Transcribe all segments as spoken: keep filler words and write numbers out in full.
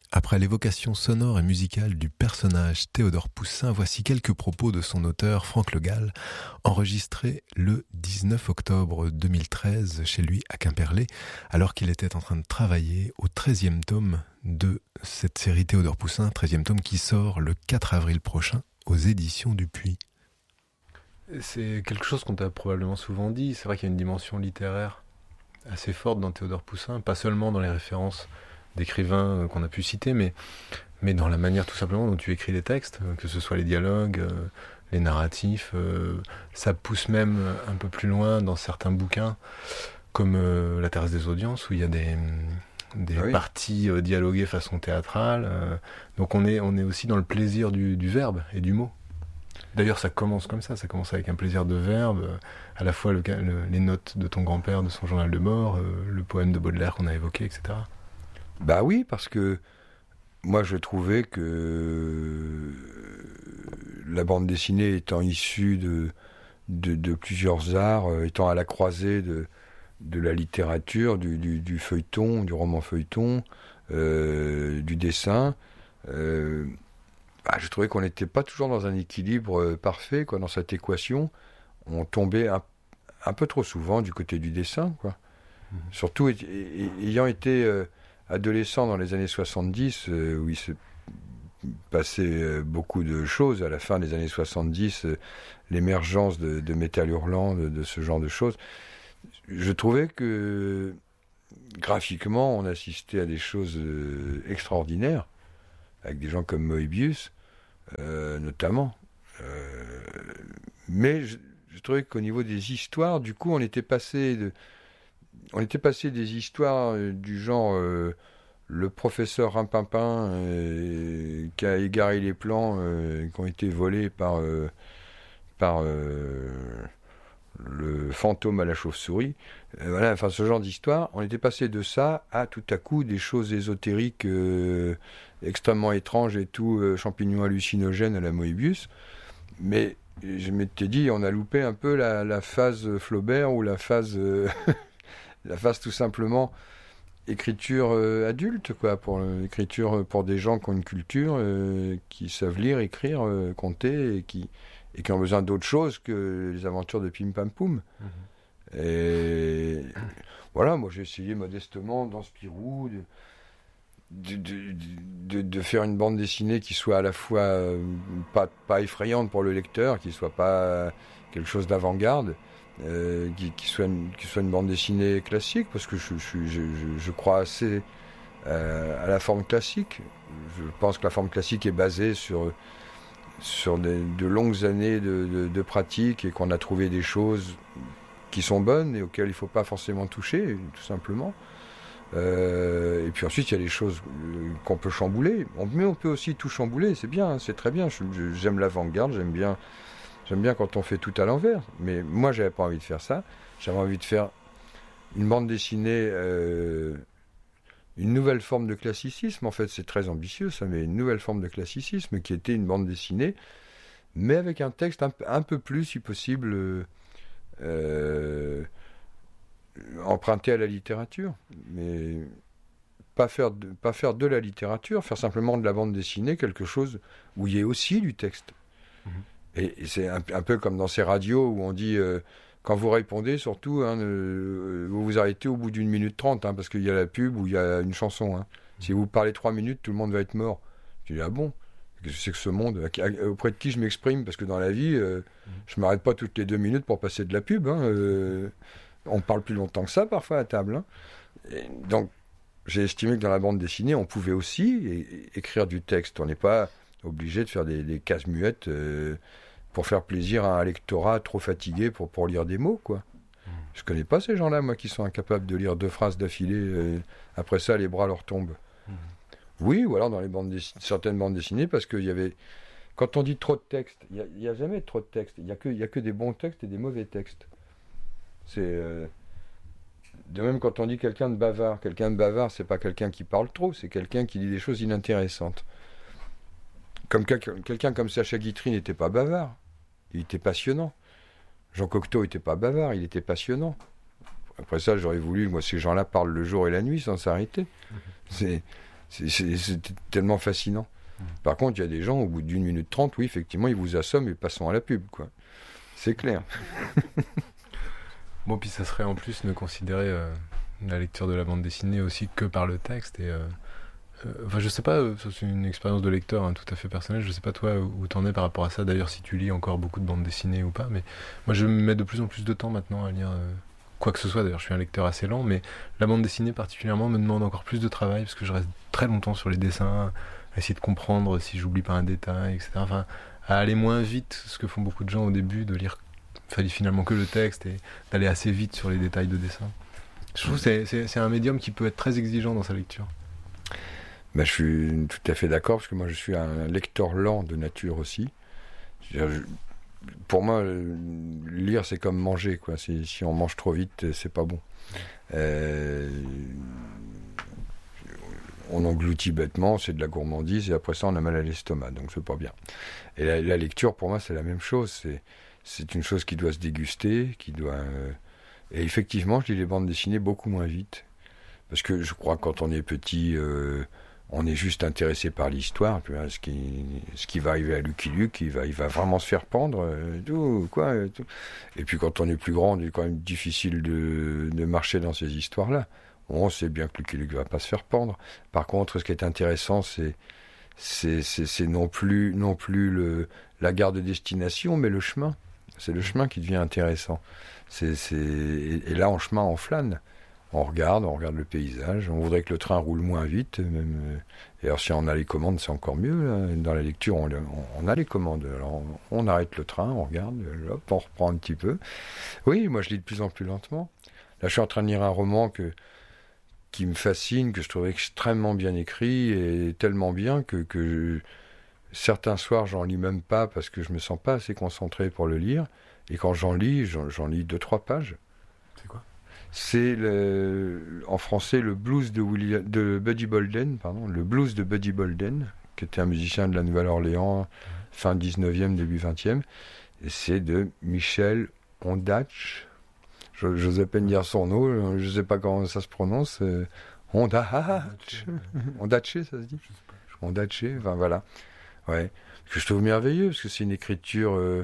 Après l'évocation sonore et musicale du personnage Théodore Poussin, voici quelques propos de son auteur Franck Le Gall, enregistrés le dix-neuf octobre deux mille treize chez lui à Quimperlé, alors qu'il était en train de travailler au treizième tome de cette série Théodore Poussin, treizième tome qui sort le quatre avril prochain aux éditions Dupuis. C'est quelque chose qu'on t'a probablement souvent dit, c'est vrai qu'il y a une dimension littéraire assez forte dans Théodore Poussin, pas seulement dans les références d'écrivains qu'on a pu citer, mais, mais dans la manière tout simplement dont tu écris les textes, que ce soit les dialogues, euh, les narratifs, euh, ça pousse même un peu plus loin dans certains bouquins, comme euh, La Terrasse des Audiences, où il y a des, des ah oui. parties euh, dialoguées façon théâtrale, euh, donc on est, on est aussi dans le plaisir du, du verbe et du mot. D'ailleurs, ça commence comme ça, ça commence avec un plaisir de verbe, euh, à la fois le, le, les notes de ton grand-père, de son journal de bord, euh, le poème de Baudelaire qu'on a évoqué, et cetera. Bah oui, parce que moi je trouvais que la bande dessinée étant issue de, de, de plusieurs arts, euh, étant à la croisée de, de la littérature, du, du, du feuilleton, du roman feuilleton, euh, du dessin, euh, bah, je trouvais qu'on n'était pas toujours dans un équilibre euh, parfait, quoi, dans cette équation. On tombait un, un peu trop souvent du côté du dessin, quoi. Mmh. Surtout et, et, ayant été... Euh, adolescent dans les années soixante-dix, euh, où il se passait euh, beaucoup de choses, à la fin des années soixante-dix, euh, l'émergence de, de Métal Hurlant, de, de ce genre de choses, je trouvais que graphiquement, on assistait à des choses euh, extraordinaires, avec des gens comme Moebius, euh, notamment. Euh, mais je, je trouvais qu'au niveau des histoires, du coup, on était passé de... On était passé des histoires euh, du genre euh, le professeur Rimpimpin euh, qui a égaré les plans euh, qui ont été volés par, euh, par euh, le fantôme à la chauve-souris. Euh, voilà, enfin ce genre d'histoire. On était passé de ça à tout à coup des choses ésotériques euh, extrêmement étranges et tout, euh, champignons hallucinogènes à la Moebius. Mais je m'étais dit, on a loupé un peu la, la phase Flaubert ou la phase... Euh, la phase tout simplement écriture euh, adulte, quoi, pour euh, écriture pour des gens qui ont une culture, euh, qui savent lire, écrire, euh, compter et qui, et qui ont besoin d'autre chose que les aventures de Pim Pam Poum. Mm-hmm. Et voilà, moi j'ai essayé modestement dans Spirou de, de, de, de, de faire une bande dessinée qui soit à la fois euh, pas, pas effrayante pour le lecteur, qui soit pas quelque chose d'avant-garde. Euh, qui, qui, soit une, qui soit une bande dessinée classique, parce que je, je, je, je crois assez euh, à la forme classique. Je pense que la forme classique est basée sur, sur des, de longues années de, de, de pratique et qu'on a trouvé des choses qui sont bonnes et auxquelles il ne faut pas forcément toucher, tout simplement. Euh, et puis ensuite, il y a des choses qu'on peut chambouler. On, mais on peut aussi tout chambouler, c'est bien, hein, c'est très bien. Je, je, j'aime l'avant-garde, j'aime bien... J'aime bien quand on fait tout à l'envers, mais moi, j'avais pas envie de faire ça. J'avais envie de faire une bande dessinée, euh, une nouvelle forme de classicisme. En fait, c'est très ambitieux, ça, mais une nouvelle forme de classicisme qui était une bande dessinée, mais avec un texte un, un peu plus, si possible, euh, euh, emprunté à la littérature. Mais pas faire, de, pas faire de la littérature, faire simplement de la bande dessinée, quelque chose où il y ait aussi du texte. Mmh. Et c'est un, un peu comme dans ces radios où on dit, euh, quand vous répondez, surtout, hein, euh, vous vous arrêtez au bout d'une minute trente, hein, parce qu'il y a la pub ou il y a une chanson. Hein. Mmh. Si vous parlez trois minutes, tout le monde va être mort. Je dis, ah bon ? Qu'est-ce que c'est que ce monde ? Auprès de qui je m'exprime ? Parce que dans la vie, euh, mmh. je ne m'arrête pas toutes les deux minutes pour passer de la pub. Hein, euh, on parle plus longtemps que ça, parfois, à table. Hein. Et donc, j'ai estimé que dans la bande dessinée, on pouvait aussi é- écrire du texte. On n'est pas obligé de faire des, des cases muettes euh, pour faire plaisir à un lectorat trop fatigué pour, pour lire des mots, quoi. Mmh. Je connais pas ces gens-là, moi, qui sont incapables de lire deux phrases d'affilée. Euh, après ça, les bras leur tombent. Mmh. Oui, ou alors dans les bandes dessin- certaines bandes dessinées, parce qu'il y avait... Quand on dit trop de texte, il n'y a, a jamais trop de texte. Il n'y a, a que des bons textes et des mauvais textes. C'est... Euh... De même, quand on dit quelqu'un de bavard, quelqu'un de bavard, c'est pas quelqu'un qui parle trop, c'est quelqu'un qui dit des choses inintéressantes. Comme quel- quelqu'un comme Sacha Guitry n'était pas bavard, il était passionnant. Jean Cocteau n'était pas bavard, il était passionnant. Après ça, j'aurais voulu, moi, ces gens-là parlent le jour et la nuit sans s'arrêter. Mmh. C'est, C'est, c'est, c'est tellement fascinant. Mmh. Par contre, il y a des gens, au bout d'une minute trente, oui, effectivement, ils vous assomment et passons à la pub, quoi. C'est clair. Bon, puis ça serait en plus ne considérer euh, la lecture de la bande dessinée aussi que par le texte. Et, euh, euh, enfin, je sais pas, euh, c'est une expérience de lecteur hein, tout à fait personnelle. Je sais pas toi où t'en es par rapport à ça. D'ailleurs, si tu lis encore beaucoup de bandes dessinées ou pas. Mais moi, je me mets de plus en plus de temps maintenant à lire euh, quoi que ce soit. D'ailleurs, je suis un lecteur assez lent, mais la bande dessinée particulièrement me demande encore plus de travail parce que je reste très longtemps sur les dessins, à essayer de comprendre si j'oublie pas un détail, et cetera. Enfin, à aller moins vite, ce que font beaucoup de gens au début, de lire fallait finalement que le texte et d'aller assez vite sur les détails de dessin. Je trouve que c'est, c'est, c'est un médium qui peut être très exigeant dans sa lecture. Ben, je suis tout à fait d'accord, parce que moi je suis un lecteur lent de nature aussi. Je, pour moi, lire c'est comme manger, quoi. C'est, si on mange trop vite, c'est pas bon. Euh, on engloutit bêtement, c'est de la gourmandise, et après ça on a mal à l'estomac, donc c'est pas bien. Et la, la lecture, pour moi, c'est la même chose. C'est C'est une chose qui doit se déguster, qui doit... Euh... Et effectivement, je lis les bandes dessinées beaucoup moins vite. Parce que je crois que quand on est petit, euh, on est juste intéressé par l'histoire. Puis, hein, ce, qui, ce qui va arriver à Lucky Luke, il va, il va vraiment se faire pendre. Euh, tout, quoi, euh, tout. Et puis quand on est plus grand, il est quand même difficile de, de marcher dans ces histoires-là. On sait bien que Lucky Luke ne va pas se faire pendre. Par contre, ce qui est intéressant, c'est, c'est, c'est, c'est non plus, non plus le, la gare de destination, mais le chemin. C'est le chemin qui devient intéressant. C'est, c'est... Et là, en chemin, on flâne. On regarde, on regarde le paysage. On voudrait que le train roule moins vite. Même... Et alors, si on a les commandes, c'est encore mieux. Là. Dans la lecture, on, on a les commandes. Alors, on, on arrête le train, on regarde, hop, on reprend un petit peu. Oui, moi, je lis de plus en plus lentement. Là, je suis en train de lire un roman que... qui me fascine, que je trouve extrêmement bien écrit, et tellement bien que... que je... Certains soirs, j'en lis même pas parce que je me sens pas assez concentré pour le lire. Et quand j'en lis, j'en, j'en lis deux, trois pages. C'est quoi ? C'est le, en français le blues de, William, de Buddy Bolden, pardon, le blues de Buddy Bolden, qui était un musicien de la Nouvelle-Orléans, fin dix-neuvième, début vingtième. Et c'est de Michel Ondaatje. Je, j'ose à peine dire son nom, je sais pas comment ça se prononce. Euh, Ondaatje. Ondaatje, ça se dit ? Ondaatje, enfin voilà. Ouais, que je trouve merveilleux, parce que c'est une écriture euh,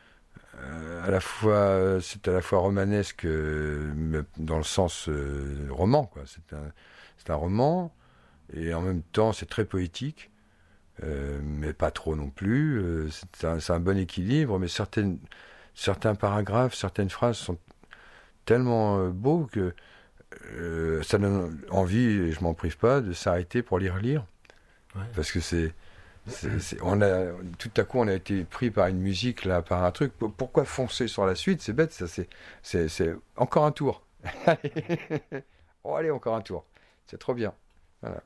euh, à la fois, c'est à la fois romanesque, euh, mais dans le sens euh, roman, quoi. C'est un, c'est un roman, et en même temps, c'est très poétique, euh, mais pas trop non plus. Euh, c'est, un, c'est un bon équilibre, mais certaines, certains paragraphes, certaines phrases sont tellement euh, beaux que euh, ça donne envie, et je m'en prive pas, de s'arrêter pour lire, lire, ouais. Parce que c'est C'est, c'est, on a, tout à coup, on a été pris par une musique, là, par un truc. Pourquoi foncer sur la suite ? C'est bête, ça. C'est, c'est, c'est encore un tour. Oh, allez, encore un tour. C'est trop bien. Voilà.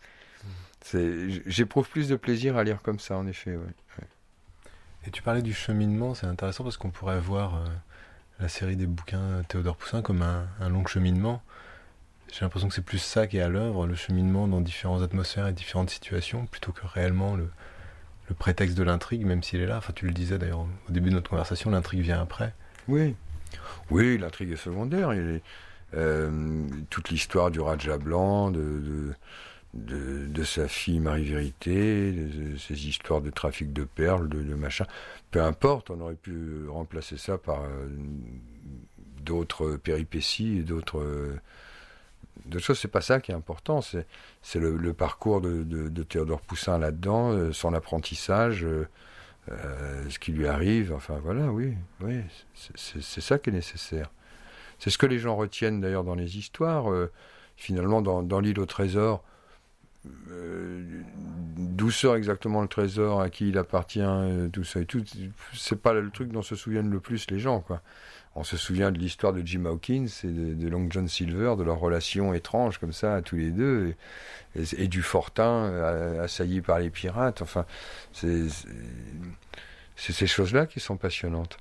C'est, j'éprouve plus de plaisir à lire comme ça, en effet. Ouais. Ouais. Et tu parlais du cheminement, c'est intéressant parce qu'on pourrait voir euh, la série des bouquins Théodore Poussin comme un, un long cheminement. J'ai l'impression que c'est plus ça qui est à l'œuvre, le cheminement dans différentes atmosphères et différentes situations, plutôt que réellement le, le prétexte de l'intrigue, même s'il est là. Enfin, tu le disais d'ailleurs au début de notre conversation, l'intrigue vient après. Oui, oui, l'intrigue est secondaire. Il est, euh, toute l'histoire du Raja blanc, de, de, de, de sa fille Marie-Vérité, de, de ses histoires de trafic de perles, de, de machin. Peu importe, on aurait pu remplacer ça par euh, d'autres péripéties et d'autres... Euh, D'autres choses, c'est pas ça qui est important, c'est, c'est le, le parcours de, de, de Théodore Poussin là-dedans, euh, son apprentissage, euh, euh, ce qui lui arrive, enfin voilà, oui, oui, c'est, c'est, c'est ça qui est nécessaire. C'est ce que les gens retiennent d'ailleurs dans les histoires. Euh, finalement, dans, dans l'île au trésor, euh, d'où sort exactement le trésor, à qui il appartient, euh, tout ça et tout, c'est pas le truc dont se souviennent le plus les gens, quoi. On se souvient de l'histoire de Jim Hawkins et de, de Long John Silver, de leur relation étrange comme ça, à tous les deux, et, et, et du fortin euh, assailli par les pirates. Enfin, c'est, c'est, c'est ces choses-là qui sont passionnantes.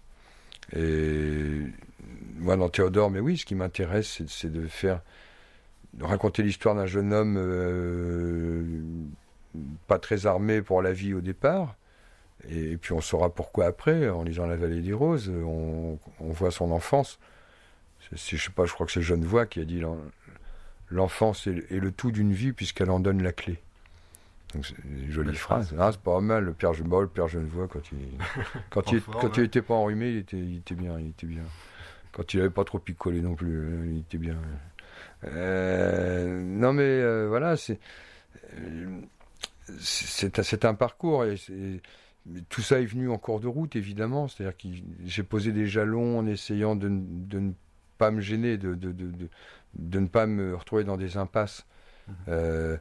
Et moi, dans Théodore, mais oui, ce qui m'intéresse, c'est, c'est de faire, de raconter l'histoire d'un jeune homme euh, pas très armé pour la vie au départ. Et puis on saura pourquoi après, en lisant La Vallée des Roses, on, on voit son enfance. C'est, c'est, je sais pas, je crois que c'est Genevoix qui a dit l'enfance est, est le tout d'une vie puisqu'elle en donne la clé. Donc c'est une jolie Belle phrase. phrase. Ah, c'est pas mal, le père, bon, le père Genevois, quand il quand il, forme, quand il hein. était pas enrhumé, il était, il était bien, il était bien. Quand il avait pas trop picolé non plus, il était bien. Euh, non mais euh, voilà, c'est, c'est c'est un parcours et c'est, tout ça est venu en cours de route évidemment. C'est-à-dire que j'ai posé des jalons en essayant de, de ne pas me gêner, de, de, de, de, de ne pas me retrouver dans des impasses. Mmh. Euh,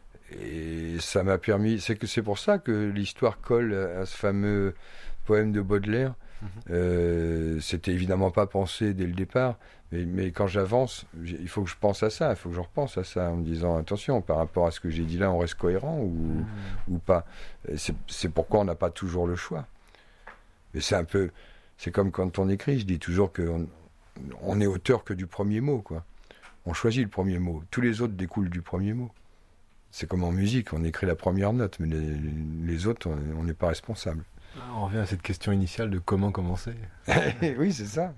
Et ça m'a permis. C'est que c'est pour ça que l'histoire colle à ce fameux poème de Baudelaire. Mmh. Euh, c'était évidemment pas pensé dès le départ, mais, mais quand j'avance, il faut que je pense à ça, il faut que je repense à ça en me disant attention, par rapport à ce que j'ai dit là, on reste cohérent ou, mmh. ou pas. C'est, c'est pourquoi on n'a pas toujours le choix. Mais c'est un peu. C'est comme quand on écrit, je dis toujours qu'on on est auteur que du premier mot, quoi. On choisit le premier mot. Tous les autres découlent du premier mot. C'est comme en musique, on écrit la première note, mais les, les autres, on n'est pas responsable. On revient à cette question initiale de comment commencer. Oui, c'est ça.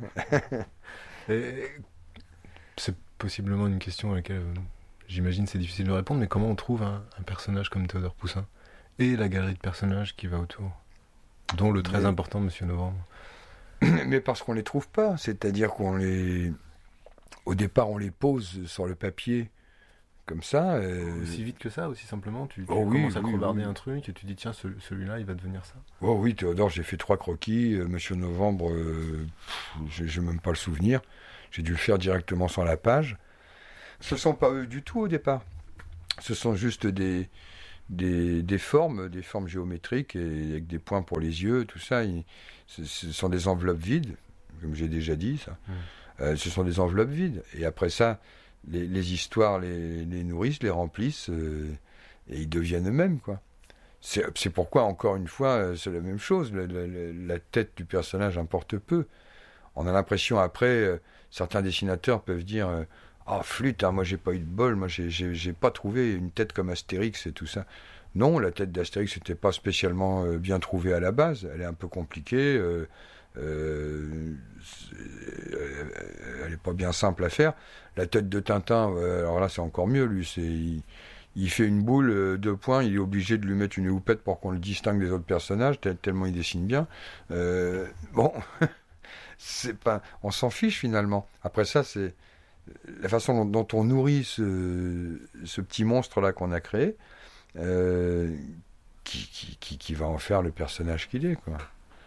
Et c'est possiblement une question à laquelle, euh, j'imagine, c'est difficile de répondre, mais comment on trouve un, un personnage comme Théodore Poussin et la galerie de personnages qui va autour, dont le très mais... important Monsieur Novembre. Mais parce qu'on les trouve pas, c'est-à-dire qu'on les... Au départ, on les pose sur le papier, comme ça. Euh... Aussi vite que ça, aussi simplement. Tu, tu oh, oui, commences à oui, crevarder oui. un truc et tu dis tiens, ce, celui-là, il va devenir ça. Oh oui, Théodore, j'ai fait trois croquis. Euh, Monsieur Novembre, euh, je n'ai même pas le souvenir. J'ai dû le faire directement sur la page. Ce ne sont pas eux du tout au départ. Ce sont juste des, des, des formes, des formes géométriques et avec des points pour les yeux, tout ça. Ils, ce, ce sont des enveloppes vides, comme j'ai déjà dit ça. Mmh. Euh, ce sont des enveloppes vides. Et après ça, Les, les histoires les, les nourrissent, les remplissent, euh, et ils deviennent eux-mêmes, quoi. C'est, c'est pourquoi, encore une fois, euh, c'est la même chose. La, la, la tête du personnage importe peu. On a l'impression, après, euh, certains dessinateurs peuvent dire euh, « Ah, flûte, hein, moi j'ai pas eu de bol, moi j'ai, j'ai, j'ai pas trouvé une tête comme Astérix et tout ça. » Non, la tête d'Astérix n'était pas spécialement euh, bien trouvée à la base. Elle est un peu compliquée. Euh, Euh, elle n'est pas bien simple à faire. La tête de Tintin, euh, alors là c'est encore mieux, lui, c'est, il, il fait une boule, euh, deux points, il est obligé de lui mettre une houppette pour qu'on le distingue des autres personnages, tellement il dessine bien. Euh, bon, c'est pas, on s'en fiche finalement. Après ça, c'est la façon dont, dont on nourrit ce, ce petit monstre-là qu'on a créé, euh, qui, qui, qui, qui va en faire le personnage qu'il est, quoi.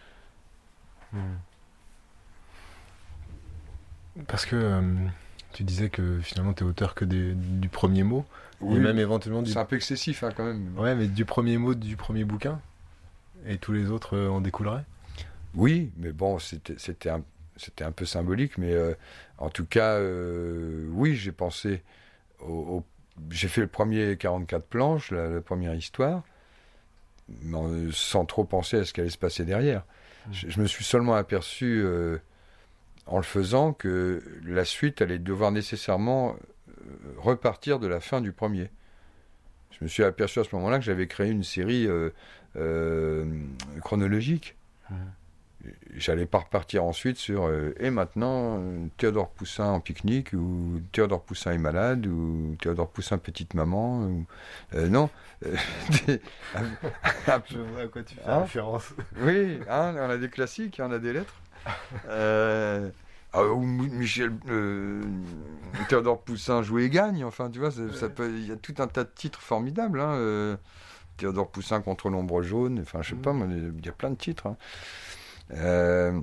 Parce que euh, tu disais que finalement tu es auteur que des, du premier mot, oui, et même éventuellement du... C'est un peu excessif hein, quand même. Ouais, mais du premier mot du premier bouquin, et tous les autres euh, en découleraient. Oui, mais bon, c'était, c'était, un, c'était un peu symbolique, mais euh, en tout cas, euh, oui, j'ai pensé... Au, au, j'ai fait le premier quarante-quatre planches, la, la première histoire, mais sans trop penser à ce qui allait se passer derrière. Je, je me suis seulement aperçu, euh, en le faisant, que la suite allait devoir nécessairement euh, repartir de la fin du premier. Je me suis aperçu à ce moment-là que j'avais créé une série euh, euh, chronologique. Mmh. J'allais pas repartir ensuite sur euh, et maintenant Théodore Poussin en pique-nique ou Théodore Poussin est malade ou Théodore Poussin petite maman ou euh, non. Je vois à quoi tu fais hein référence. Oui, hein, on a des classiques, on a des lettres. euh, ah, ou Michel euh, Théodore Poussin joue et gagne. Enfin, tu vois, ça, ouais. ça peut. Il y a tout un tas de titres formidables. Hein, euh, Théodore Poussin contre l'ombre jaune. Enfin, je sais mmh. pas, il y a plein de titres. Hein. Euh,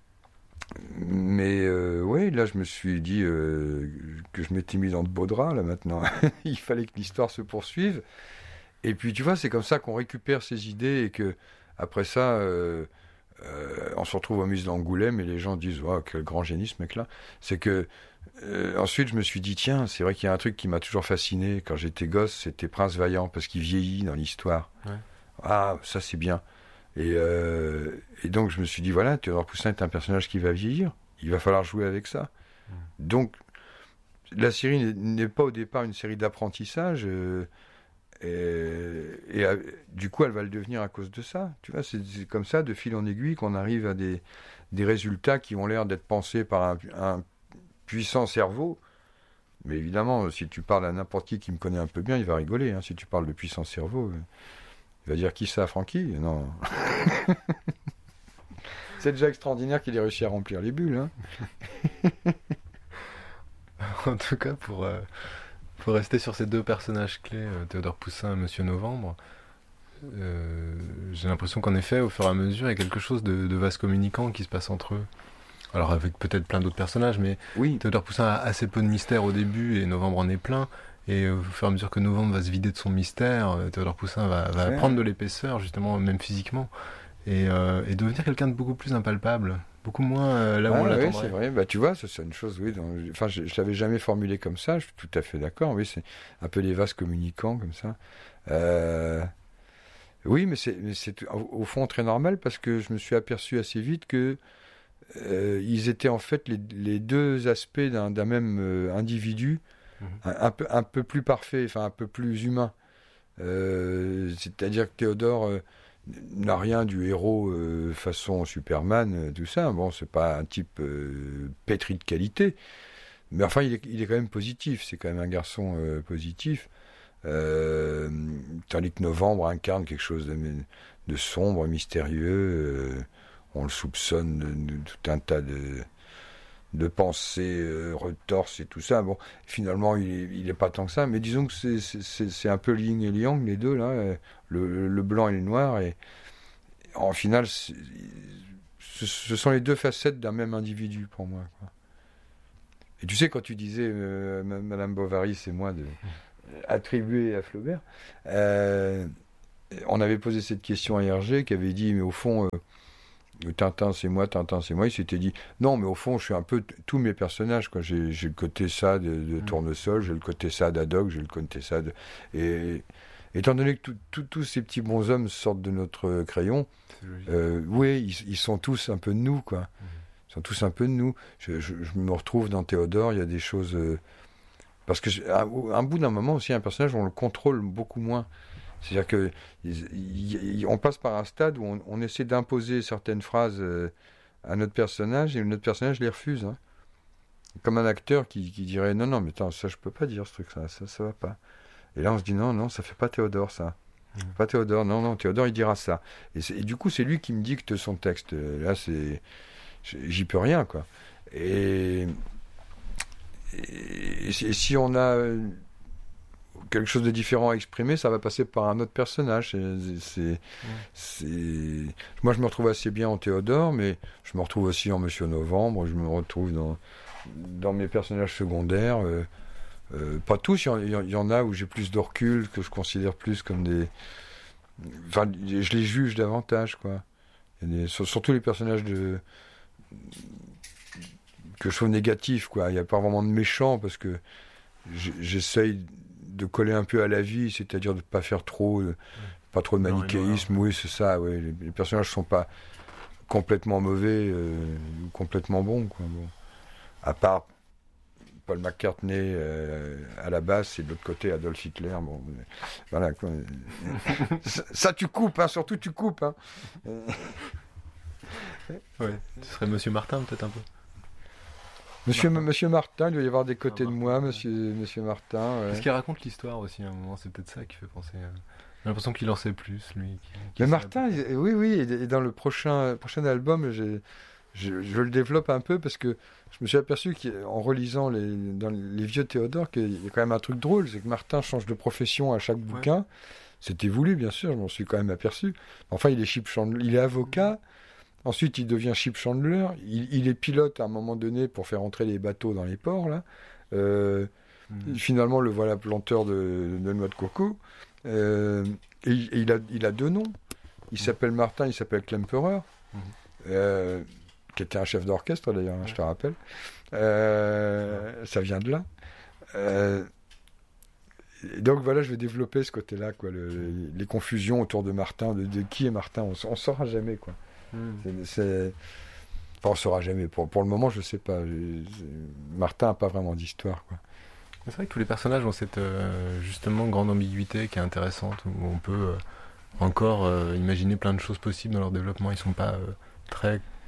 mais euh, oui, là je me suis dit euh, que je m'étais mis dans de beaux draps là maintenant. Il fallait que l'histoire se poursuive. Et puis tu vois, c'est comme ça qu'on récupère ces idées et que après ça, euh, euh, on se retrouve au musée d'Angoulême et les gens disent oh, quel grand génie ce mec-là. C'est que euh, ensuite je me suis dit tiens, c'est vrai qu'il y a un truc qui m'a toujours fasciné quand j'étais gosse, c'était Prince Vaillant parce qu'il vieillit dans l'histoire. Ouais. Ah, ça c'est bien. Et, euh, et donc je me suis dit voilà, Théodore Poussin est un personnage qui va vieillir, il va falloir jouer avec ça. Mmh. Donc la série n'est, n'est pas au départ une série d'apprentissage euh, et, et euh, du coup elle va le devenir à cause de ça. Tu vois, c'est, c'est comme ça de fil en aiguille qu'on arrive à des, des résultats qui ont l'air d'être pensés par un, un puissant cerveau, Mais évidemment, si tu parles à n'importe qui qui me connaît un peu bien, il va rigoler. Hein. Si tu parles de puissant cerveau, il va dire qui ça, Francky ? Non. C'est déjà extraordinaire qu'il ait réussi à remplir les bulles. Hein. En tout cas, pour, euh, pour rester sur ces deux personnages clés, euh, Théodore Poussin et Monsieur Novembre, euh, j'ai l'impression qu'en effet, au fur et à mesure, il y a quelque chose de, de vase communicant qui se passe entre eux. Alors avec peut-être plein d'autres personnages, mais oui. Théodore Poussin a assez peu de mystère au début et Novembre en est plein. Et au fur et à mesure que Novembre va se vider de son mystère, Théodore Poussin va, va ouais. prendre de l'épaisseur, justement, même physiquement, et, euh, et devenir quelqu'un de beaucoup plus impalpable, beaucoup moins euh, là où ah, on l'attendrait. Oui, c'est vrai. Bah, tu vois, c'est une chose, oui. Dans... Enfin, je ne l'avais jamais formulé comme ça, je suis tout à fait d'accord. Oui, c'est un peu les vases communicants, comme ça. Euh... Oui, mais c'est, mais c'est au, au fond très normal, parce que je me suis aperçu assez vite que Euh, ils étaient en fait les, les deux aspects d'un, d'un même euh, individu, mmh. un, un, peu, un peu plus parfait, enfin un peu plus humain. Euh, c'est-à-dire que Théodore euh, n'a rien du héros euh, façon Superman, euh, tout ça. Bon, c'est pas un type euh, pétri de qualité, mais enfin il est, il est quand même positif. C'est quand même un garçon euh, positif. Euh, tandis que Novembre incarne quelque chose de, de sombre, mystérieux. Euh, On le soupçonne de, de, de tout un tas de, de pensées euh, retorses et tout ça. Bon, finalement, il n'est pas tant que ça. Mais disons que c'est, c'est, c'est un peu yin et yang, les deux, là, le, le blanc et le noir. Et en final, ce, ce sont les deux facettes d'un même individu, pour moi, quoi. Et tu sais, quand tu disais, euh, Madame Bovary, c'est moi, de, attribué à Flaubert, euh, on avait posé cette question à Hergé, qui avait dit, mais au fond... Euh, Tintin c'est moi, Tintin c'est moi, il s'était dit non mais au fond je suis un peu t- tous mes personnages quoi. J'ai, j'ai le côté ça de, de mmh. Tournesol, j'ai le côté ça d'Haddock, j'ai le côté ça de... Et étant donné que tous tout, tout ces petits bonshommes sortent de notre crayon, euh, oui ils, ils sont tous un peu de nous quoi. Mmh. Ils sont tous un peu de nous. Je, je, je me retrouve dans Théodore, il y a des choses... Euh... Parce que à un bout d'un moment aussi un personnage on le contrôle beaucoup moins. C'est-à-dire que y, y, on passe par un stade où on, on essaie d'imposer certaines phrases euh, à notre personnage et notre personnage les refuse. Hein. Comme un acteur qui, qui dirait non, non, mais attends, ça je peux pas dire ce truc, ça, ça, ça va pas. Et là on se dit non, non, ça fait pas Théodore ça. Mmh. Pas Théodore, non, non, Théodore il dira ça. Et, et du coup c'est lui qui me dicte son texte. Là c'est, j'y peux rien quoi. Et, et, et si on a quelque chose de différent à exprimer, ça va passer par un autre personnage. C'est, c'est, c'est... Moi, je me retrouve assez bien en Théodore, mais je me retrouve aussi en Monsieur Novembre, je me retrouve dans, dans mes personnages secondaires. Euh, euh, pas tous, il y, y, y en a où j'ai plus de recul, que je considère plus comme des... Enfin, je les juge davantage, quoi. Il y a des... Surtout les personnages de... que je trouve négatifs, quoi. Il n'y a pas vraiment de méchants, parce que j'essaye de coller un peu à la vie, c'est-à-dire de ne pas faire trop, euh, pas trop de manichéisme. Oui, c'est ça. Ouais. Les, les personnages ne sont pas complètement mauvais, euh, ou complètement bons. Quoi. Bon. À part Paul McCartney euh, à la basse et de l'autre côté Adolf Hitler. Bon, euh, voilà. Quoi. ça, ça, tu coupes, hein, surtout tu coupes. Hein. Ouais. Ce serait Monsieur Martin, peut-être un peu. Monsieur Martin. Monsieur Martin, il doit y avoir des côtés ah, de moi, monsieur, monsieur Martin. Ouais. Parce qu'il raconte l'histoire aussi à un moment, c'est peut-être ça qui fait penser. À... J'ai l'impression qu'il en sait plus, lui. Qui, qui Mais Martin, il, oui, oui, et dans le prochain, prochain album, j'ai, je, je le développe un peu parce que je me suis aperçu qu'en relisant les, dans les vieux Théodore, qu'il y a quand même un truc drôle, c'est que Martin change de profession à chaque bouquin. Ouais. C'était voulu, bien sûr, je m'en suis quand même aperçu. Enfin, il est chip chandler, il est avocat. Mmh. Ensuite, il devient ship chandler. Il, il est pilote à un moment donné pour faire entrer les bateaux dans les ports. Là. Euh, mmh. Finalement, le voilà planteur de, de noix de coco. Euh, et, et il, a, il a deux noms. Il mmh. s'appelle Martin, il s'appelle Klemperer, mmh. euh, qui était un chef d'orchestre d'ailleurs, hein, je te rappelle. Euh, ça vient de là. Euh, et donc voilà, je vais développer ce côté-là, quoi, le, les confusions autour de Martin, de, de qui est Martin. On ne saura jamais, quoi. C'est, c'est... Enfin, on ne saura jamais. Pour, pour le moment, je ne sais pas. Martin n'a pas vraiment d'histoire, quoi. C'est vrai que tous les personnages ont cette euh, justement grande ambiguïté qui est intéressante, où on peut euh, encore euh, imaginer plein de choses possibles dans leur développement. Ils ne sont pas euh, très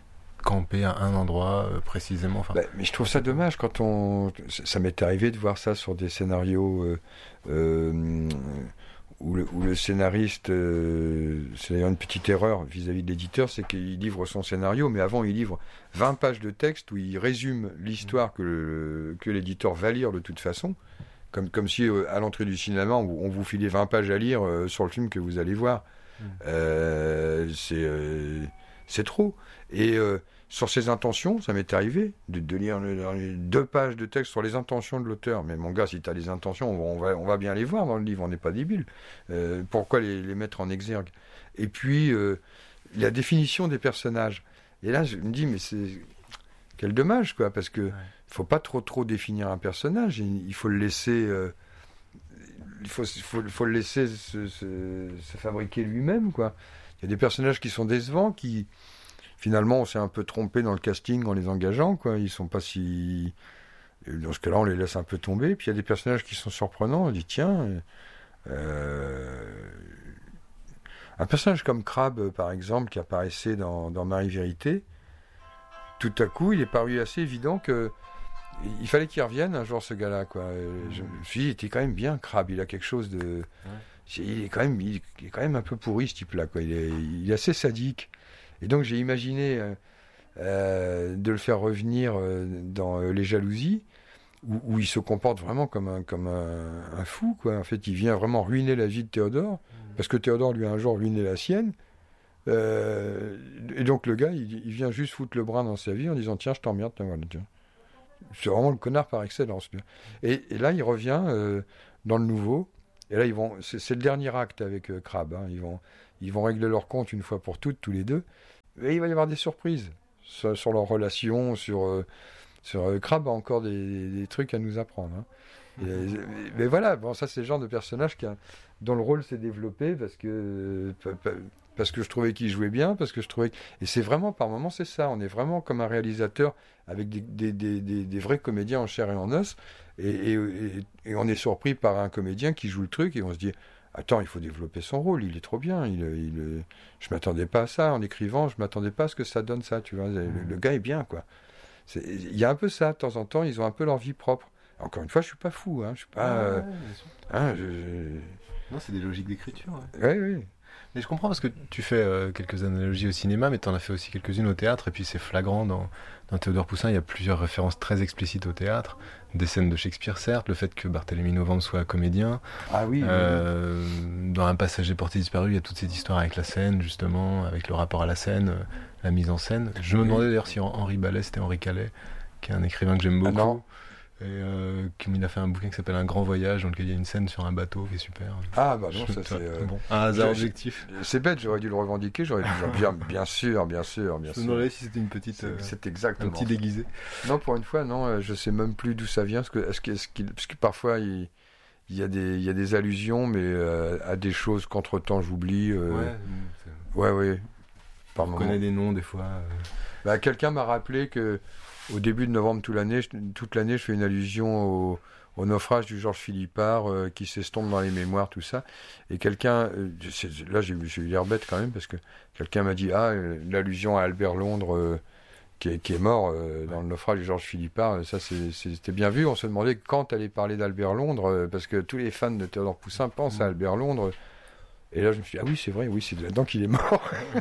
camper à un endroit euh, précisément. Enfin, bah, mais je trouve ça dommage quand on. Ça m'est arrivé de voir ça sur des scénarios euh, euh, où, le, où le scénariste, euh, c'est d'ailleurs une petite erreur vis-à-vis de l'éditeur, c'est qu'il livre son scénario, mais avant il livre vingt pages de texte où il résume l'histoire que, le, que l'éditeur va lire de toute façon. Comme, comme si, euh, à l'entrée du cinéma, on, on vous filait vingt pages à lire euh, sur le film que vous allez voir. Mmh. Euh, c'est, euh, c'est trop. Et euh, sur ses intentions, ça m'est arrivé de, de lire le, les deux pages de texte sur les intentions de l'auteur. Mais mon gars, si tu as les intentions, on va, on va bien les voir dans le livre, on n'est pas débile. Euh, pourquoi les, les mettre en exergue? Et puis, euh, la définition des personnages. Et là, je me dis, mais c'est... Quel dommage, quoi, parce que... Ouais. Il ne faut pas trop trop définir un personnage, il faut le laisser, euh, il faut, faut, faut le laisser se, se, se fabriquer lui-même, quoi. Il y a des personnages qui sont décevants, qui finalement on s'est un peu trompé dans le casting en les engageant, quoi. Ils sont pas si, dans ce cas-là on les laisse un peu tomber. Puis il y a des personnages qui sont surprenants, on dit tiens, euh... un personnage comme Crabbe par exemple qui apparaissait dans, dans Marie-Vérité, tout à coup il est paru assez évident que il fallait qu'il revienne un jour, ce gars-là, quoi. Mmh. Je me suis dit, il était quand même bien, Crabbe. Il a quelque chose de... Ouais. Il est quand même, il est quand même un peu pourri, ce type-là, quoi. Il est, il est assez sadique. Et donc, j'ai imaginé euh, euh, de le faire revenir euh, dans euh, Les Jalousies, où, où il se comporte vraiment comme un, comme un, un fou, quoi. En fait, il vient vraiment ruiner la vie de Théodore, mmh. parce que Théodore lui a un jour ruiné la sienne. Euh, et donc, le gars, il, il vient juste foutre le bras dans sa vie en disant, tiens, je t'emmerde, tiens, voilà, tiens. C'est vraiment le connard par excellence. Et, et là, il revient euh, dans le nouveau. Et là, ils vont. C'est, c'est le dernier acte avec euh, Crabbe. Hein. Ils vont, ils vont régler leur compte une fois pour toutes, tous les deux. Et il va y avoir des surprises sur, sur leur relation. Sur, euh, sur euh, Crabbe a encore des, des, des trucs à nous apprendre. Hein. Et, et, mais voilà, bon, ça, c'est le genre de personnage qui a, dont le rôle s'est développé parce que. Parce que je trouvais qu'il jouait bien, parce que je trouvais... Et c'est vraiment, par moments, c'est ça. On est vraiment comme un réalisateur avec des, des, des, des, des vrais comédiens en chair et en os. Et, et, et, et on est surpris par un comédien qui joue le truc et on se dit, attends, il faut développer son rôle, il est trop bien. Il, il, je m'attendais pas à ça en écrivant, je m'attendais pas à ce que ça donne ça, tu vois. Le, le gars est bien, quoi. C'est... Il y a un peu ça, de temps en temps, ils ont un peu leur vie propre. Encore une fois, je suis pas fou, hein. Je suis pas... Ah, ouais, euh, hein, je, je... Non, c'est des logiques d'écriture. Ouais, oui, oui. Mais je comprends parce que tu fais euh, quelques analogies au cinéma, mais tu en as fait aussi quelques-unes au théâtre, et puis c'est flagrant dans, dans Théodore Poussin, il y a plusieurs références très explicites au théâtre, des scènes de Shakespeare certes, le fait que Barthélemy Novembre soit comédien. Ah oui. Euh, oui. Dans Un passager porté disparu, il y a toute cette histoire avec la scène, justement, avec le rapport à la scène, euh, la mise en scène. Je me demandais d'ailleurs si Henri Ballet c'était Henri Calais, qui est un écrivain que j'aime beaucoup. Ah non. Et euh, il a fait un bouquin qui s'appelle Un grand voyage, dans lequel il y a une scène sur un bateau qui est super. Ah bah non, ça c'est... Euh... Bon, un hasard objectif. C'est bête, j'aurais dû le revendiquer, j'aurais dû dire bien, bien sûr, bien sûr, bien sûr. Je me demandais si c'était une petite... C'est, euh, c'est exactement un petit déguisé. Non, pour une fois, non, je sais même plus d'où ça vient, parce que, est-ce que, est-ce qu'il, parce que parfois il, il, y a des, il y a des allusions, mais euh, à des choses qu'entre-temps j'oublie. Euh... Ouais, c'est... ouais, ouais. Par On moment. connaît des noms des fois. Euh... Bah, quelqu'un m'a rappelé que au début de novembre toute l'année, je, toute l'année, je fais une allusion au, au naufrage du Georges Philippard euh, qui s'estompe dans les mémoires, tout ça. Et quelqu'un, euh, c'est, là j'ai, j'ai eu l'air bête quand même, parce que quelqu'un m'a dit, ah, euh, l'allusion à Albert Londres euh, qui, est, qui est mort euh, dans le naufrage du Georges Philippard, ça c'est, c'était bien vu. On se demandait quand allait parler d'Albert Londres, euh, parce que tous les fans de Théodore Poussin pensent mmh. à Albert Londres. Et là, je me suis dit, ah oui, c'est vrai, oui, c'est là-dedans qu'il est mort.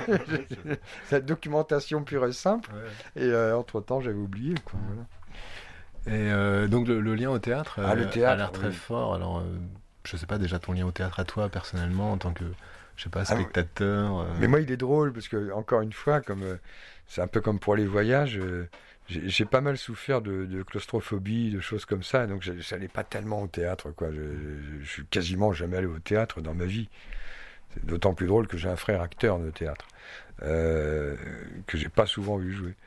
C'est la documentation pure et simple. Ouais. Et euh, entre-temps, j'avais oublié, quoi. Voilà. Et euh, donc, le, le lien au théâtre, ah, euh, le théâtre a l'air très oui. fort. Alors, euh, je sais pas, déjà, ton lien au théâtre à toi, personnellement, en tant que, je sais pas, spectateur. Ah, euh... Mais moi, il est drôle, parce que, encore une fois, comme euh, c'est un peu comme pour les voyages, euh, j'ai, j'ai pas mal souffert de, de claustrophobie, de choses comme ça. Donc, j'allais pas tellement au théâtre, quoi. Je, je, je suis quasiment jamais allé au théâtre dans ma vie. C'est d'autant plus drôle que j'ai un frère acteur de théâtre, euh, que j'ai pas souvent vu jouer.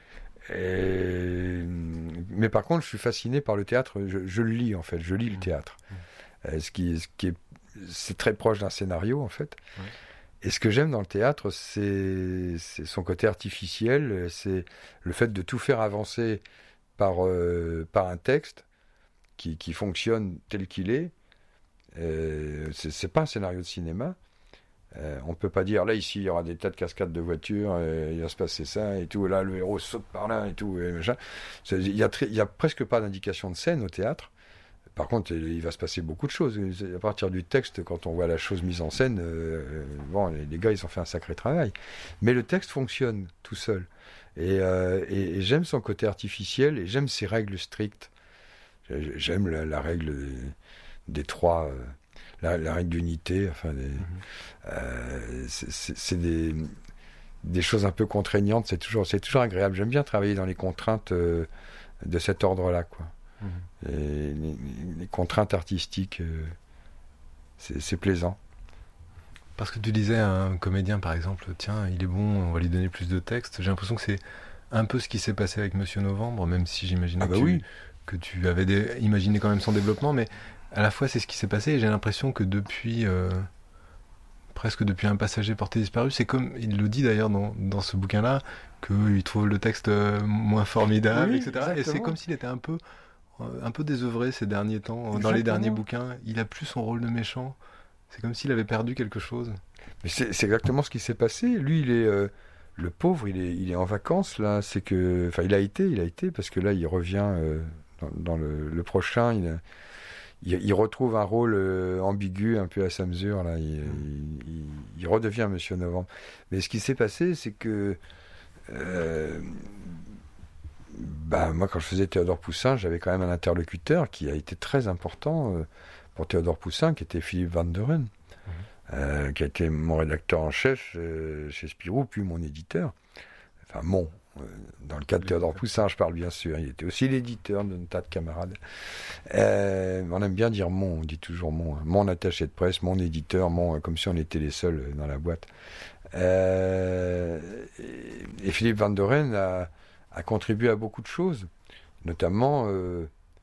Et... Mais par contre, je suis fasciné par le théâtre, je, je le lis en fait, je lis le théâtre. Euh, ce qui, ce qui est, c'est très proche d'un scénario en fait. Ouais. Et ce que j'aime dans le théâtre, c'est, c'est son côté artificiel, c'est le fait de tout faire avancer par, euh, par un texte qui, qui fonctionne tel qu'il est. Euh, c'est, c'est pas un scénario de cinéma. Euh, on peut pas dire, là, ici, il y aura des tas de cascades de voitures, et il va se passer ça, et tout, et là, le héros saute par là, et tout, et machin. Il y a, très, il y a presque pas d'indication de scène au théâtre. Par contre, il va se passer beaucoup de choses. À partir du texte, quand on voit la chose mise en scène, euh, bon, les, les gars, ils ont fait un sacré travail. Mais le texte fonctionne tout seul. Et, euh, et, et j'aime son côté artificiel, et j'aime ses règles strictes. J'aime la, la règle des, des trois... Euh, la, la règle d'unité, enfin, des, mm-hmm. euh, c'est, c'est des, des choses un peu contraignantes. C'est toujours, c'est toujours agréable. J'aime bien travailler dans les contraintes euh, de cet ordre-là, quoi. Mmh. Et les, les contraintes artistiques, euh, c'est, c'est plaisant. Parce que tu disais à un comédien, par exemple, tiens, il est bon, on va lui donner plus de texte. J'ai l'impression que c'est un peu ce qui s'est passé avec Monsieur Novembre, même si j'imaginais ah bah que, oui. tu, que tu avais des, imaginé quand même son développement, mais à la fois c'est ce qui s'est passé, et j'ai l'impression que depuis, euh, presque depuis Un passager porté disparu, c'est comme, il le dit d'ailleurs dans, dans ce bouquin-là, qu'il trouve le texte moins formidable, oui, et cetera. Exactement. Et c'est comme s'il était un peu... un peu désœuvré ces derniers temps. Exactement. Dans les derniers bouquins, il a plus son rôle de méchant. C'est comme s'il avait perdu quelque chose. Mais c'est, c'est exactement ce qui s'est passé. Lui, il est euh, le pauvre, il est, il est en vacances là. C'est que, enfin, il a été, il a été parce que là, il revient euh, dans, dans le, le prochain. Il, il, il retrouve un rôle euh, ambigu, un peu à sa mesure là. Il, mm. il, il, il redevient Monsieur Novembre. Mais ce qui s'est passé, c'est que euh, bah, moi, quand je faisais Théodore Poussin, j'avais quand même un interlocuteur qui a été très important euh, pour Théodore Poussin, qui était Philippe Van Deren, mmh. euh, qui a été mon rédacteur en chef euh, chez Spirou, puis mon éditeur. Enfin, mon. Euh, dans le cas de Théodore Poussin, je parle bien sûr. Il était aussi l'éditeur d'un tas de camarades. Euh, on aime bien dire mon, on dit toujours mon. Hein. Mon attaché de presse, mon éditeur, mon, comme si on était les seuls dans la boîte. Euh, et, et Philippe Van Deren a a contribué à beaucoup de choses, notamment euh,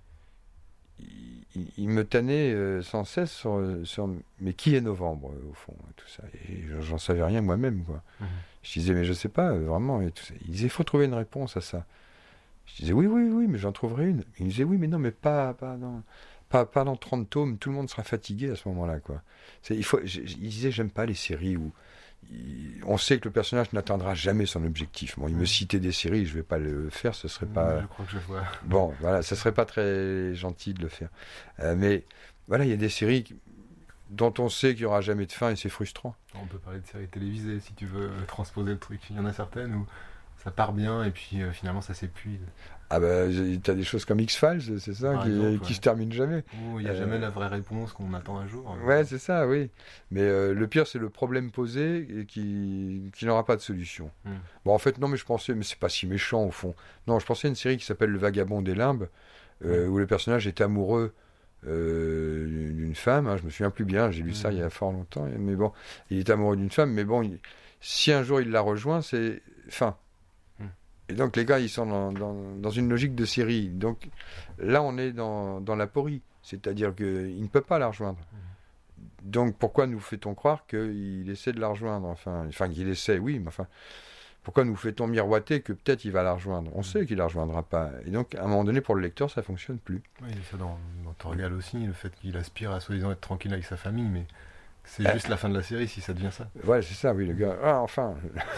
il, il me tannait euh, sans cesse sur, sur mais qui est Novembre euh, au fond, tout ça, et j'en savais rien moi-même, quoi. Mmh. Je disais mais je sais pas euh, vraiment, et tout ça. Il disait il faut trouver une réponse à ça. Je disais oui oui oui mais j'en trouverai une. Il disait oui mais non mais pas pas dans pas, pas dans trente tomes, tout le monde sera fatigué à ce moment-là, quoi. C'est, il faut, je, il disait j'aime pas les séries où on sait que le personnage n'atteindra jamais son objectif. Bon, il me citait des séries, je vais pas le faire, ce serait pas. Je crois que je vois. Bon, voilà, ce serait pas très gentil de le faire. Euh, mais voilà, il y a des séries dont on sait qu'il y aura jamais de fin et c'est frustrant. On peut parler de séries télévisées si tu veux transposer le truc. Il y en a certaines où ça part bien et puis euh, finalement ça s'épuise. Ah bah t'as des choses comme X-Files, c'est ça, qui, exemple, qui ouais. se termine jamais. Où il n'y a euh... jamais la vraie réponse qu'on attend un jour. Ouais, c'est ça, oui. Mais euh, le pire, c'est le problème posé et qui, qui n'aura pas de solution. Mm. Bon, en fait, non, mais je pensais, mais c'est pas si méchant au fond. Non, je pensais à une série qui s'appelle Le Vagabond des Limbes, euh, mm. où le personnage est amoureux euh, d'une femme. Hein, je me souviens plus bien, j'ai lu mm. ça il y a fort longtemps. Mais bon, il est amoureux d'une femme, mais bon, il, si un jour il la rejoint, c'est fin. Et donc les gars, ils sont dans, dans, dans une logique de série. Donc là, on est dans, dans la porie. C'est-à-dire qu'il ne peut pas la rejoindre. Donc pourquoi nous fait-on croire qu'il essaie de la rejoindre, enfin, enfin qu'il essaie, oui, mais enfin, pourquoi nous fait-on miroiter que peut-être il va la rejoindre? On sait qu'il ne la rejoindra pas. Et donc, à un moment donné, pour le lecteur, ça ne fonctionne plus. Oui, ça dans, dans Torgal aussi, le fait qu'il aspire à soi-disant être tranquille avec sa famille, mais... C'est euh, juste la fin de la série si ça devient ça. Ouais, c'est ça, oui, le gars. Ah, enfin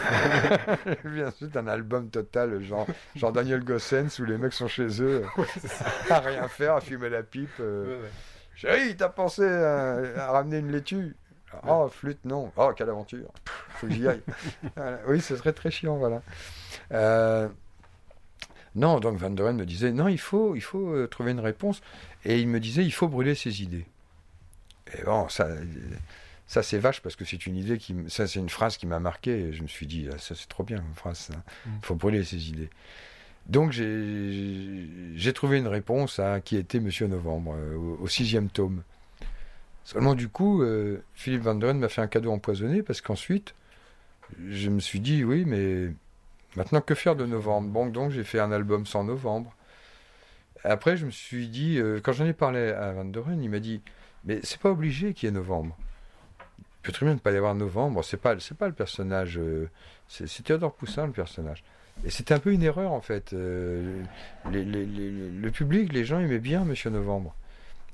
bien sûr, un album total, genre, genre Daniel Gossens, où les mecs sont chez eux, ouais, à rien faire, à fumer la pipe. Euh... Ouais, ouais. Chérie, t'as pensé à, à ramener une laitue? Oh, ouais. Flûte, non. Oh, quelle aventure. Faut que j'y aille. Voilà. Oui, ce serait très chiant, voilà. Euh... Non, donc Van Deren me disait, non, il faut, il faut euh, trouver une réponse. Et il me disait, il faut brûler ses idées. Et bon, ça, ça c'est vache parce que c'est une idée qui, ça c'est une phrase qui m'a marqué. Et je me suis dit, ça c'est trop bien, une phrase. Il mm. faut brûler ses idées. Donc j'ai, j'ai trouvé une réponse à qui était Monsieur Novembre euh, au, au sixième tome. Seulement du coup, euh, Philippe Van Deren m'a fait un cadeau empoisonné parce qu'ensuite, je me suis dit, oui, mais maintenant que faire de Novembre? Bon, donc j'ai fait un album sans Novembre. Après, je me suis dit, euh, quand j'en ai parlé à Van Deren, il m'a dit. Mais c'est pas obligé qu'il y ait Novembre. Il peut très bien ne pas y avoir Novembre. C'est pas, c'est pas le personnage. Euh, c'est, c'est Théodore Poussin le personnage. Et c'était un peu une erreur en fait. Euh, les, les, les, le public, les gens aimaient bien Monsieur Novembre.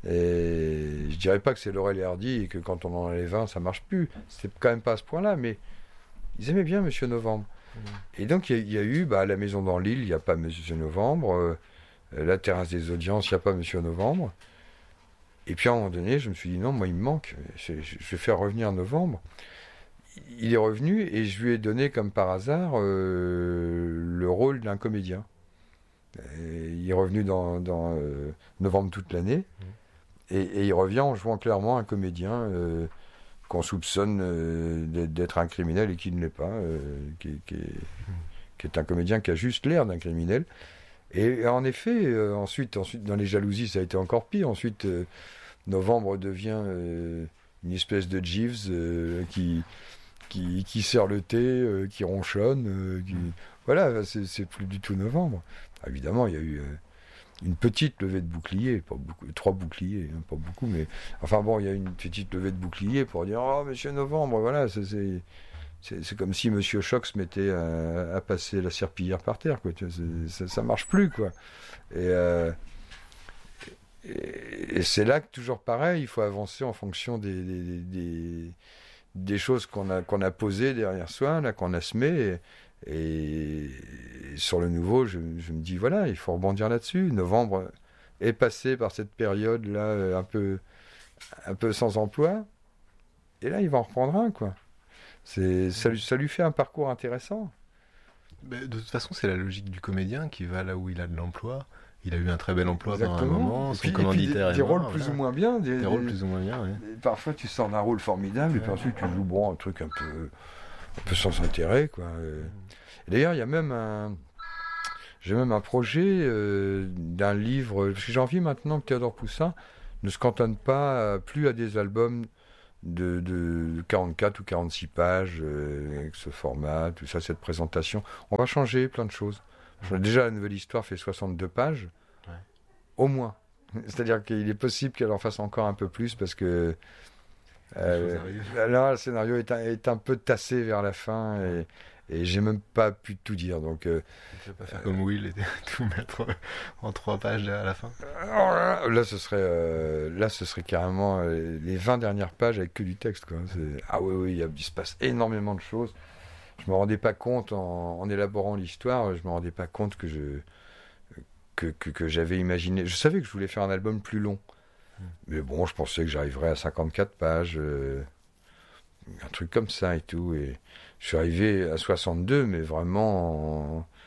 Et je dirais pas que c'est Laurel et Hardy et que quand on en a les vingt, ça marche plus. C'est quand même pas à ce point-là, mais ils aimaient bien Monsieur Novembre. Mmh. Et donc, il y, y a eu, bah, à la Maison dans l'Île, il n'y a pas Monsieur Novembre. Euh, la Terrasse des Audiences, il n'y a pas Monsieur Novembre. Et puis, à un moment donné, je me suis dit, non, moi, il me manque. Je, je vais faire revenir Novembre. Il est revenu et je lui ai donné, comme par hasard, euh, le rôle d'un comédien. Et il est revenu dans, dans euh, Novembre toute l'année. Mmh. Et, et il revient en jouant clairement un comédien euh, qu'on soupçonne euh, d'être un criminel et qui ne l'est pas, euh, qui, qui, est, qui est un comédien qui a juste l'air d'un criminel. Et en effet, euh, ensuite, ensuite, dans Les Jalousies, ça a été encore pire. Ensuite, euh, Novembre devient euh, une espèce de Jeeves euh, qui, qui, qui sert le thé, euh, qui ronchonne. Euh, qui... Voilà, c'est, c'est plus du tout Novembre. Évidemment, il y a eu... Euh, une petite levée de bouclier, pas beaucoup, trois boucliers, hein, pas beaucoup, mais enfin bon, il y a une petite levée de bouclier pour dire oh Monsieur Novembre, voilà, c'est, c'est, c'est, c'est comme si Monsieur Choc se mettait à, à passer la serpillière par terre, quoi. C'est, ça, ça marche plus, quoi. Et, euh, et, et c'est là que toujours pareil, il faut avancer en fonction des des, des, des choses qu'on a qu'on a posées derrière soi, là qu'on a semées. Et, Et sur le nouveau, je, je me dis, voilà, il faut rebondir là-dessus. Novembre est passé par cette période-là un peu, un peu sans emploi. Et là, il va en reprendre un, quoi. C'est, ça, lui, ça lui fait un parcours intéressant. Mais de toute façon, c'est la logique du comédien qui va là où il a de l'emploi. Il a eu un très bel emploi pendant un moment. Et puis, son commanditaire et puis des, des rôles plus voilà. ou moins bien. Des, des rôles plus ou moins bien, oui. Parfois, tu sors d'un rôle formidable, ouais. Et puis ensuite, tu joues bon, un truc un peu... un peu sans intérêt, quoi. Et d'ailleurs, il y a même un... J'ai même un projet euh, d'un livre... Parce que j'ai envie maintenant que Théodore Poussin ne se cantonne pas plus à des albums de, de quarante-quatre ou quarante-six pages, euh, avec ce format, tout ça, cette présentation. On va changer plein de choses. Déjà, la nouvelle histoire fait soixante-deux pages, ouais. Au moins. C'est-à-dire qu'il est possible qu'elle en fasse encore un peu plus, parce que... Euh, là, le scénario est un, est un peu tassé vers la fin et, et j'ai même pas pu tout dire. Donc, euh, tu vas pas faire euh, comme Will et tout mettre en trois pages à la fin. Là, là, ce serait, euh, là, ce serait carrément euh, les vingt dernières pages avec que du texte, quoi. C'est, ah oui, oui, il, y a, il se passe énormément de choses. Je me rendais pas compte en, en élaborant l'histoire, je me rendais pas compte que je que, que, que j'avais imaginé. Je savais que je voulais faire un album plus long. Mais bon, je pensais que j'arriverais à cinquante-quatre pages, euh, un truc comme ça et tout. Et je suis arrivé à soixante-deux, mais vraiment en,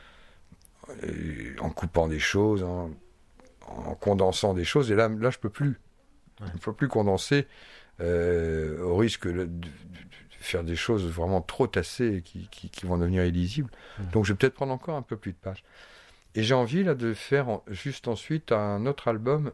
en coupant des choses, en, en condensant des choses. Et là, là je peux plus. Ouais. Je ne peux plus condenser euh, au risque de, de, de faire des choses vraiment trop tassées qui, qui, qui vont devenir illisibles. Mmh. Donc je vais peut-être prendre encore un peu plus de pages. Et j'ai envie là de faire en, juste ensuite un autre album.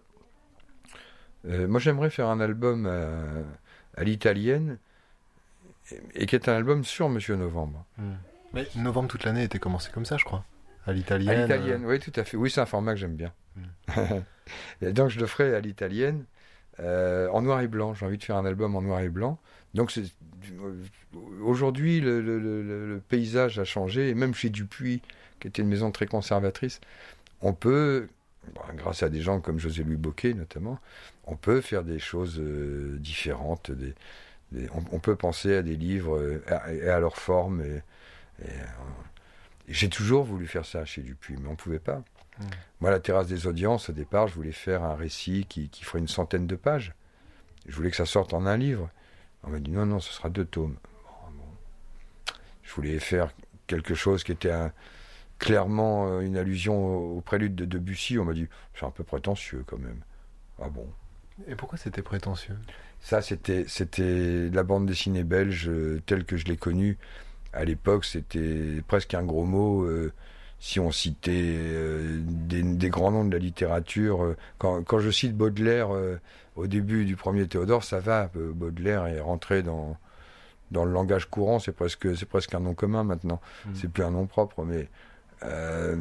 Euh, moi, j'aimerais faire un album à, à l'italienne et, et qui est un album sur Monsieur Novembre. Mmh. Mais Novembre toute l'année était commencé comme ça, je crois. À l'italienne. À l'italienne, euh... oui, tout à fait. Oui, c'est un format que j'aime bien. Mmh. Et donc, je le ferai à l'italienne euh, en noir et blanc. J'ai envie de faire un album en noir et blanc. Donc, c'est... aujourd'hui, le, le, le, le paysage a changé. Et même chez Dupuis, qui était une maison très conservatrice, on peut... Bon, grâce à des gens comme José-Louis Bocquet notamment, on peut faire des choses euh, différentes. Des, des, on, on peut penser à des livres euh, et à, à leur forme. Et, et, euh, et j'ai toujours voulu faire ça chez Dupuis, mais on ne pouvait pas. Mmh. Moi, la Terrasse des Audiences, au départ, je voulais faire un récit qui, qui ferait une centaine de pages. Je voulais que ça sorte en un livre. On m'a dit non, non, ce sera deux tomes. Bon, bon. Je voulais faire quelque chose qui était un... clairement une allusion au prélude de Debussy. On m'a dit, c'est un peu prétentieux quand même. Ah bon. Et pourquoi c'était prétentieux ? Ça, c'était, c'était la bande dessinée belge euh, telle que je l'ai connue. À l'époque, c'était presque un gros mot. Euh, si on citait euh, des, des grands noms de la littérature. Euh, quand, quand je cite Baudelaire euh, au début du premier Théodore, ça va. Euh, Baudelaire est rentré dans, dans le langage courant. C'est presque, c'est presque un nom commun maintenant. Mmh. C'est plus un nom propre, mais... Euh,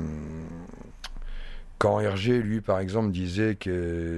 quand Hergé, lui, par exemple, disait qu'il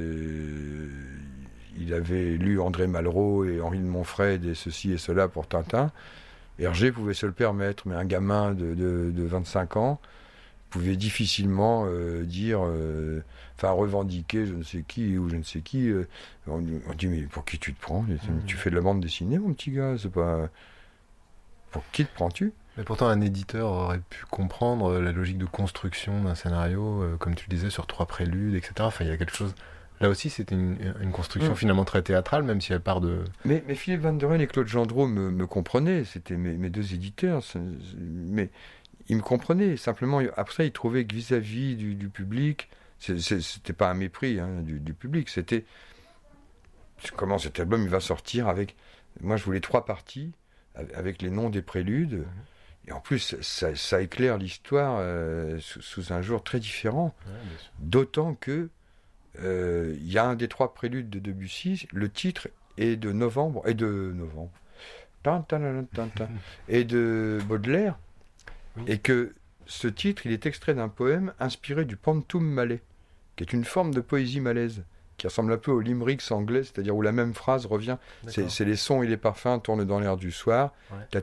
avait lu André Malraux et Henri de Montfred et ceci et cela pour Tintin, Hergé pouvait se le permettre, mais un gamin de, de, de vingt-cinq ans pouvais difficilement euh, dire, euh, enfin revendiquer je ne sais qui ou je ne sais qui. Euh, on, on dit mais pour qui tu te prends? mmh. Tu fais de la bande dessinée, mon petit gars, c'est pas. Pour qui te prends-tu? Mais pourtant, un éditeur aurait pu comprendre la logique de construction d'un scénario, euh, comme tu le disais, sur trois préludes, et cetera. Enfin, il y a quelque chose. Là aussi, c'était une, une construction mmh. finalement très théâtrale, même si elle part de. Mais, mais Philippe Van der Reen et Claude Gendreau me, me comprenaient. C'était mes, mes deux éditeurs. C'est, c'est, mais ils me comprenaient. Simplement, après, ils trouvaient que vis-à-vis du, du public, c'est, c'est, c'était pas un mépris hein, du, du public. C'était comment cet album il va sortir avec. Moi, je voulais trois parties avec les noms des préludes. Mmh. Et en plus, ça, ça éclaire l'histoire euh, sous, sous un jour très différent. Ouais, d'autant que il euh, y a un des trois préludes de Debussy, le titre est de novembre, et de novembre, tan, tan, tan, tan, tan, et de Baudelaire, oui. Et que ce titre, il est extrait d'un poème inspiré du pantoum malais, qui est une forme de poésie malaise, qui ressemble un peu au limericks anglais, c'est-à-dire où la même phrase revient. C'est, c'est les sons et les parfums tournent dans l'air du soir.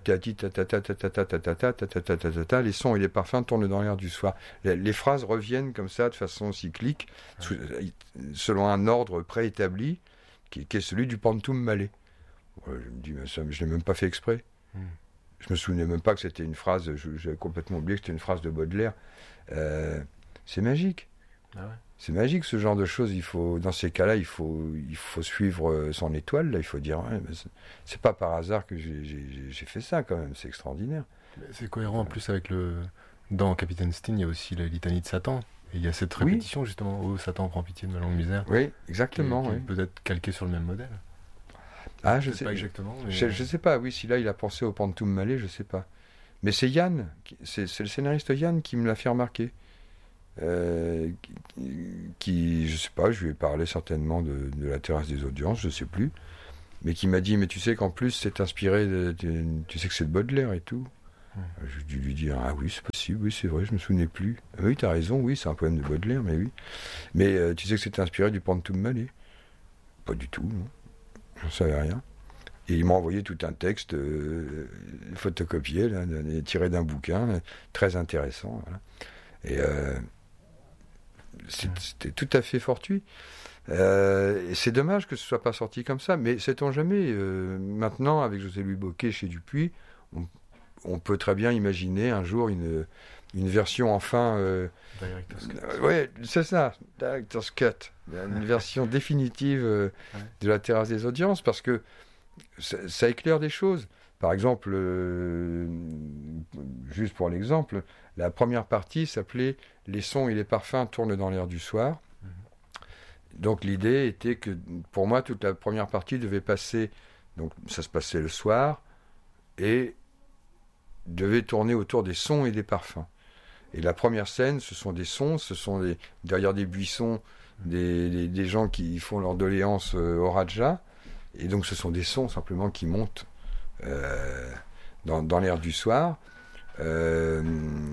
Les sons et les parfums tournent dans l'air du soir. Les, les phrases reviennent comme ça de façon cyclique, ouais. sous, selon un ordre préétabli, qui, qui est celui du pantoum malais. Ouais, je me dis, mais ça, je l'ai même pas fait exprès. Hmm. Je me souvenais même pas que c'était une phrase. Je, j'avais complètement oublié que c'était une phrase de Baudelaire. Euh, c'est magique. Ah ouais. C'est magique ce genre de choses. Il faut, dans ces cas-là, il faut, il faut suivre son étoile. Là, il faut dire, ouais, mais c'est, c'est pas par hasard que j'ai, j'ai, j'ai fait ça quand même. C'est extraordinaire. Mais c'est cohérent en plus avec le. Dans Capitaine Steen, il y a aussi la litanie de Satan. Et il y a cette répétition oui. justement. Oh, Satan prend pitié de ma longue misère. Oui, exactement. Qui, qui oui. peut être calqué sur le même modèle. Ah, je, je sais pas exactement. Mais... Je, je sais pas. Oui, si là il a pensé au pantoum malais, je sais pas. Mais c'est Yann, c'est, c'est le scénariste Yann qui me l'a fait remarquer. Euh, qui, qui, je sais pas, je lui ai parlé certainement de, de la terrasse des audiences, je sais plus, mais qui m'a dit, mais tu sais qu'en plus c'est inspiré, de, de, tu sais que c'est de Baudelaire et tout. Mmh. J'ai dû lui dire, ah oui, c'est possible, oui, c'est vrai, je me souvenais plus. Ah, oui, t'as raison, oui, c'est un poème de Baudelaire, mais oui. Mais euh, tu sais que c'était inspiré du pantoum malais? Pas du tout, non. J'en savais rien. Et il m'a envoyé tout un texte euh, photocopié, là, tiré d'un bouquin, là, très intéressant. Voilà. Et euh, c'était tout à fait fortuit. Euh, et c'est dommage que ce soit pas sorti comme ça, mais sait-on jamais. Euh, maintenant, avec José-Louis Bocquet chez Dupuis, on, on peut très bien imaginer un jour une, une version enfin. Euh, Director's Cut. Euh, ouais, c'est ça, Director's Cut. Une version définitive euh, ouais. de la terrasse des audiences, parce que ça, ça éclaire des choses. Par exemple, euh, juste pour l'exemple, la première partie s'appelait « Les sons et les parfums tournent dans l'air du soir ». Mm-hmm. Donc l'idée était que, pour moi, toute la première partie devait passer, donc ça se passait le soir, et devait tourner autour des sons et des parfums. Et la première scène, ce sont des sons, ce sont des, derrière des buissons, des, des, des gens qui font leur doléance euh, au Raja, et donc ce sont des sons simplement qui montent Euh, dans, dans l'air du soir, euh,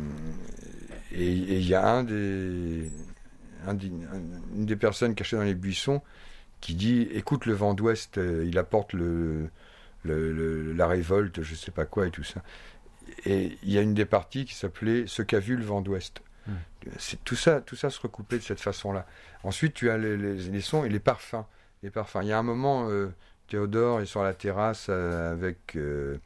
et il y a un des, un des, un, une des personnes cachées dans les buissons qui dit écoute le vent d'ouest, euh, il apporte le, le, le, la révolte, je sais pas quoi et tout ça. Et il y a une des parties qui s'appelait ce qu'a vu le vent d'ouest. Mmh. C'est, tout ça, tout ça se recoupait de cette façon-là. Ensuite tu as les, les, les sons et les parfums. Les parfums. Il y a un moment. Euh, Théodore est sur la terrasse euh, avec, euh,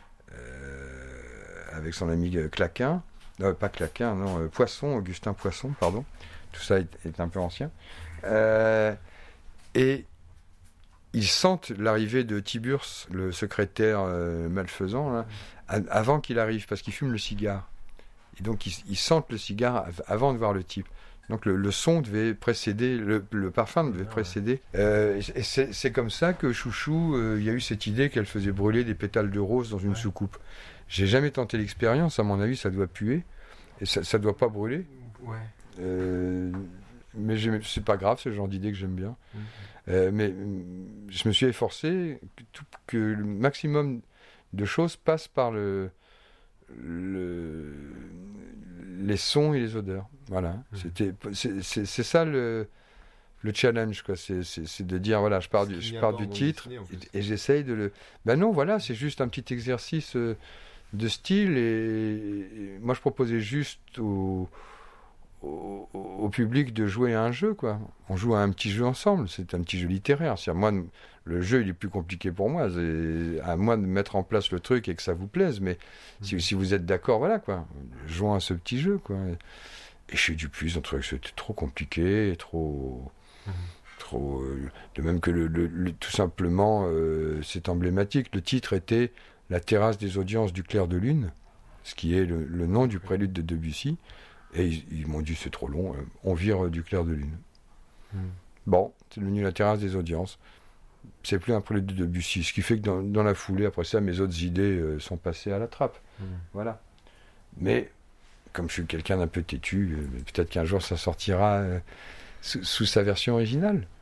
euh, avec son ami Claquin, non, pas Claquin, non, euh, Poisson, Augustin Poisson, pardon. Tout ça est, est un peu ancien. Euh, et ils sentent l'arrivée de Tiburce, le secrétaire euh, malfaisant, là, a, avant qu'il arrive, parce qu'il fume le cigare. Et donc ils, ils sentent le cigare avant de voir le type. Donc le, le son devait précéder, le, le parfum devait ah, précéder. Ouais. Euh, et c'est, c'est comme ça que Chouchou, il euh, y a eu cette idée qu'elle faisait brûler des pétales de rose dans une ouais. soucoupe. J'ai jamais tenté l'expérience, à mon avis ça doit puer, et ça, ça doit pas brûler. Ouais. Euh, mais c'est pas grave, c'est le genre d'idée que j'aime bien. Mmh. Euh, mais je me suis efforcé que, tout, que le maximum de choses passent par le... le les sons et les odeurs, voilà. Mmh. C'était, c'est, c'est, c'est ça le, le challenge, quoi. C'est, c'est, c'est de dire, voilà, je pars du, je pars du titre et, et j'essaye de le. Ben non, voilà, c'est juste un petit exercice euh, de style et, et moi je proposais juste aux, au, au public de jouer à un jeu, quoi. On joue à un petit jeu ensemble, c'est un petit jeu littéraire. C'est-à-dire, moi, le jeu, il est plus compliqué pour moi. C'est à moi de mettre en place le truc et que ça vous plaise. Mais mmh. si, si vous êtes d'accord, voilà, quoi. Jouons à ce petit jeu, quoi. Et chez Dupuis, on trouvait que c'était trop compliqué, trop... Mmh. trop euh, de même que, le, le, le, tout simplement, euh, c'est emblématique. Le titre était « La terrasse des audiences du clair de lune », ce qui est le, le nom du prélude de Debussy. Et ils, ils m'ont dit, c'est trop long, euh, on vire euh, du clair de lune. Mmh. Bon, c'est devenu la terrasse des audiences. C'est plus un prélude de Debussy, ce qui fait que dans, dans la foulée, après ça, mes autres idées euh, sont passées à la trappe. Mmh. Voilà. Mais, comme je suis quelqu'un d'un peu têtu, euh, peut-être qu'un jour ça sortira euh, sous, sous sa version originale.